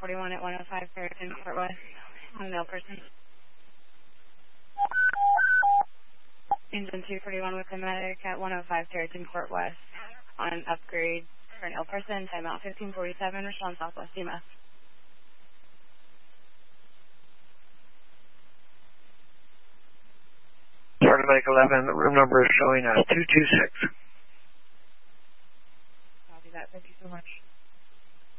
241 at 105 Ferriton Court West on an ill person. Engine 241 with a medic at 105 Ferriton Court West on an upgrade for an ill person. Timeout 1547, respond Southwest EMS. Florida Medic 11, the room number is showing as 226. Copy that. Thank you so much.